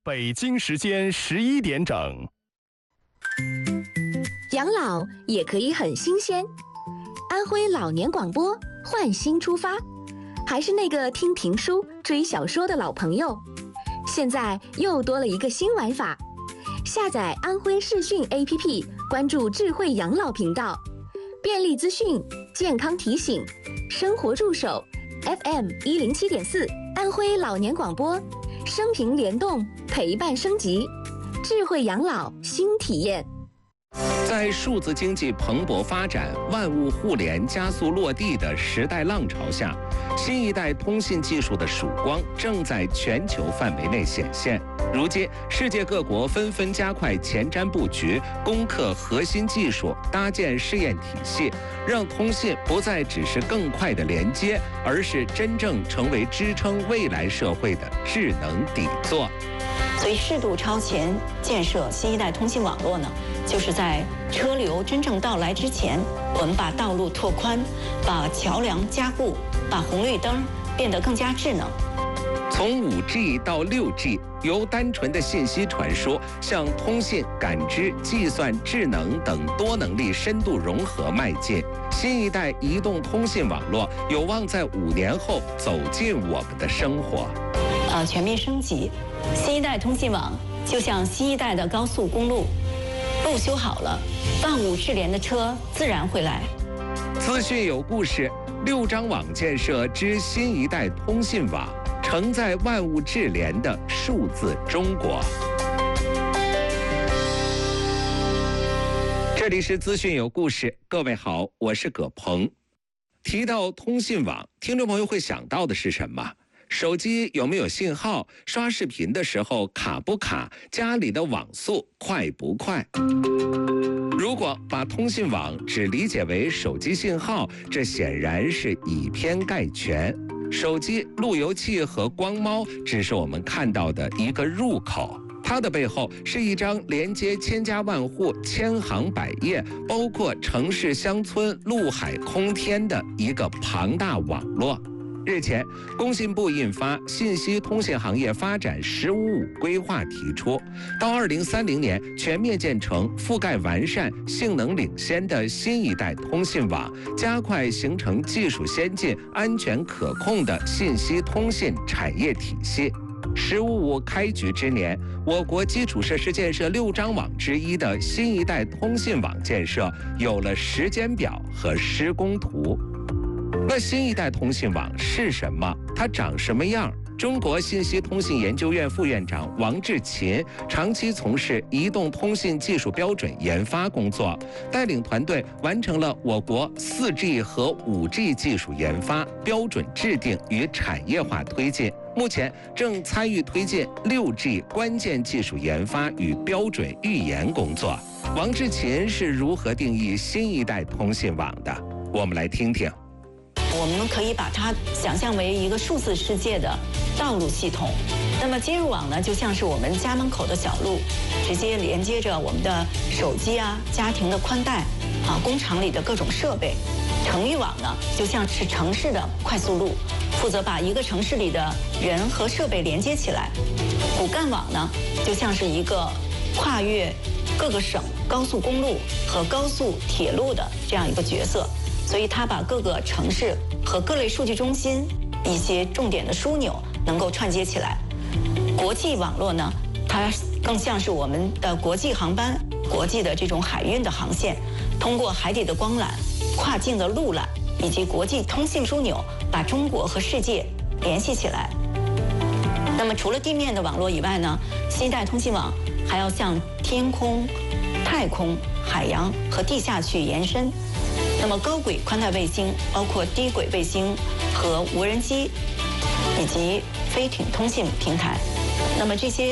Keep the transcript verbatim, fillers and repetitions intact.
北京时间十一点整。 养老也可以很新鲜。安徽老年广播换新出发，还是那个听评书、追小说的老朋友，现在又多了一个新玩法。下载安徽视讯 A P P， 关注智慧养老频道，便利资讯、健康提醒、生活助手 ，F M 一零七点四，安徽老年广播，生平联动，陪伴升级，智慧养老新体验。 在数字经济蓬勃发展、万物互联加速落地的时代浪潮下，新一代通信技术的曙光正在全球范围内显现。如今，世界各国纷纷加快前瞻布局，攻克核心技术，搭建试验体系，让通信不再只是更快的连接，而是真正成为支撑未来社会的智能底座。 所以，适度超前建设新一代通信网络呢，就是在车流真正到来之前，我们把道路拓宽，把桥梁加固，把红绿灯变得更加智能。 从 五 G 到 六 G， 由单纯的信息传输向通信、感知、计算、智能等多能力深度融合迈进，新一代移动通信网络有望在五年后走进我们的生活。 呃，全面升级，新一代通信网就像新一代的高速公路，路修好了，万物智联的车自然会来。 资讯有故事，六张网建设之新一代通信网，承载万物智联的数字中国。这里是资讯有故事，各位好，我是葛鹏。提到通信网，听众朋友会想到的是什么？手机有没有信号？刷视频的时候卡不卡？家里的网速快不快？如果把通信网只理解为手机信号，这显然是以偏概全。手机、路由器和光猫只是我们看到的一个入口，它的背后是一张连接千家万户、千行百业，包括城市、乡村、陆海空天的一个庞大网络。日前，工信部印发《信息通信行业发展“十五五”规划》，提出，到二零三零年全面建成覆盖完善、性能领先的新一代通信网，加快形成技术先进、安全可控的信息通信产业体系。十五五开局之年，我国基础设施建设六张网之一的新一代通信网建设有了时间表和施工图。那新一代通信网是什么？它长什么样？中国信息通信研究院副院长王志勤长期从事移动通信技术标准研发工作，带领团队完成了我国 四 G 和 五 G 技术研发、标准制定与产业化推进。目前正参与推进 六 G 关键技术研发与标准预研工作。王志勤是如何定义新一代通信网的？我们来听听。 我们可以把它想象为一个数字世界的道路系统，那么接入网呢，就像是我们家门口的小路，直接连接着我们的手机啊、家庭的宽带啊、工厂里的各种设备。城域网呢，就像是城市的快速路，负责把一个城市里的人和设备连接起来。骨干网呢，就像是一个跨越各个省高速公路和高速铁路的这样一个角色。所以它把各个城市和各类数据中心一些重点的枢纽能够串接起来。国际网络呢，它更像是我们的国际航班、国际的这种海运的航线，通过海底的光缆、跨境的陆缆以及国际通信枢纽，把中国和世界联系起来。那么除了地面的网络以外呢，新一代通信网还要向天空、太空、海洋和地下去延伸。那么高轨宽带卫星，包括低轨卫星和无人机，以及飞艇通信平台，那么这些